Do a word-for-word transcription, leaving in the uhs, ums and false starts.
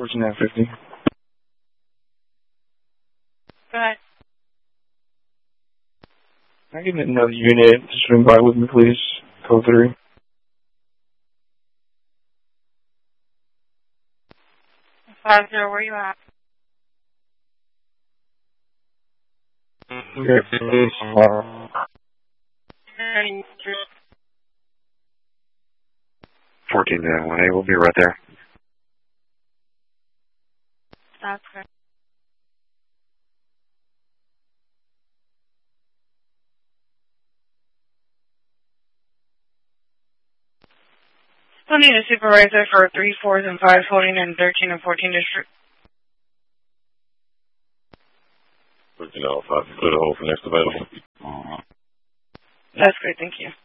fourteen nine fifty. Go ahead. Can I get another unit to swing by with me, please? Code three. Five zero, where you at? Okay, please. fourteen nine one eight, we'll be right there. That's good. Still need a supervisor for three, fours, and fives holding in thirteen and fourteen district. thirteen oh five, clear the hole for next available. That's great, thank you.